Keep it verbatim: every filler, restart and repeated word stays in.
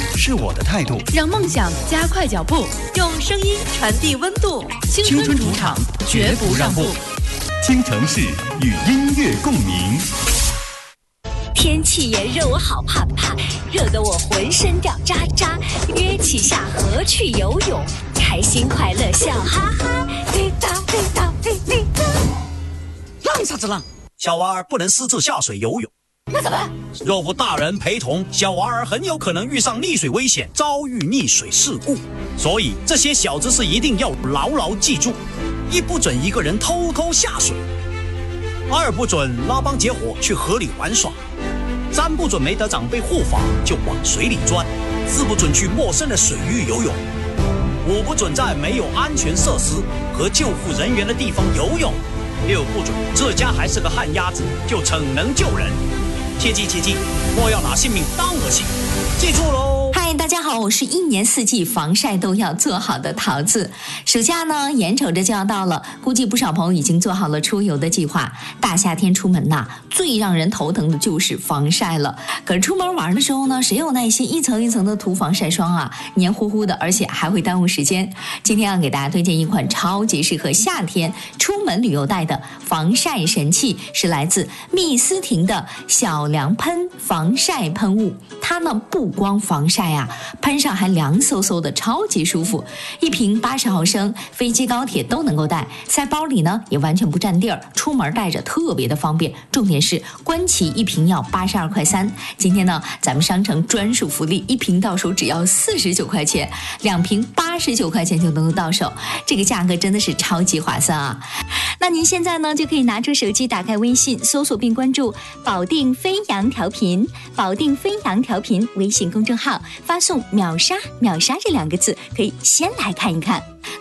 是我的态度， 让梦想加快脚步，用声音传递温度。 青春主场，绝不让步。京城市与音乐共鸣。 天气炎热，我好怕怕，热得我浑身掉渣渣。约起下河去游泳，开心快乐笑哈哈。嘿哒嘿哒嘿嘿哒。 浪啥子浪？小娃儿不能私自下水游泳。 那怎么办？ 若无大人陪同，小娃儿很有可能遇上溺水危险，遭遇溺水事故。所以这些小知识一定要牢牢记住：一不准一个人偷偷下水；二不准拉帮结伙去河里玩耍；三不准没得长辈护法就往水里钻；四不准去陌生的水域游泳；五不准在没有安全设施和救护人员的地方游泳；六不准这家还是个旱鸭子就逞能救人。切记切记，莫要拿性命当儿戏，记住喽！ 嗨，大家好，我是一年四季防晒都要做好的桃子。暑假呢，眼瞅着就要到了，估计不少朋友已经做好了出游的计划。大夏天出门呐，最让人头疼的就是防晒了。可是出门玩的时候呢，谁有耐心一层一层的涂防晒霜啊？黏糊糊的，而且还会耽误时间。今天要给大家推荐一款超级适合夏天出门旅游带的防晒神器，是来自蜜思婷的小凉喷防晒喷雾。它呢不光防晒啊，喷上还凉飕飕的，超级舒服。一瓶八十毫升，飞机高铁都能够带，塞包里呢也完全不占地儿，出门带着特别的方便。重点是官旗一瓶要八十二块三，今天呢咱们商城专属福利，一瓶到手只要四十九块钱，两瓶八十九块钱就能够到手，这个价格真的是超级划算啊！那您现在呢就可以拿出手机，打开微信，搜索并关注保定飞扬调频，保定飞扬调频微信公众号，发送秒杀秒杀这两个字，可以先来看一看。